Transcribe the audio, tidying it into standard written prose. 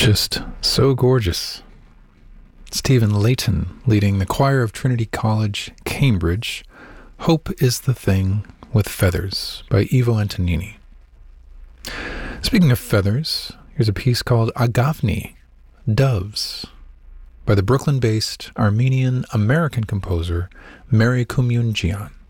Just so gorgeous. Stephen Layton leading the choir of Trinity College, Cambridge. Hope is the Thing with Feathers by Ivo Antonini. Speaking of feathers, here's a piece called Agavni, Doves, by the Brooklyn-based Armenian-American composer Mary Kumyunjian.